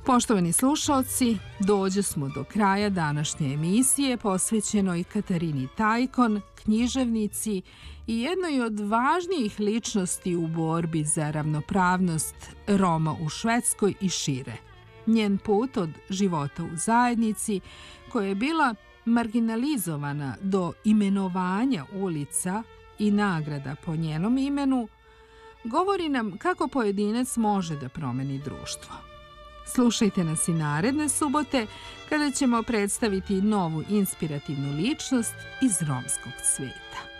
Poštovani slušalci, dođe smo do kraja današnje emisije posvećenoj Katarini Tajkon, književnici i jednoj od važnijih ličnosti u borbi za ravnopravnost Roma u Švedskoj i šire. Njen put od života u zajednici, koja je bila marginalizovana do imenovanja ulica i nagrada po njenom imenu, govori nam kako pojedinac može da promeni društvo. Slušajte nas i naredne subote kada ćemo predstaviti novu inspirativnu ličnost iz romskog sveta.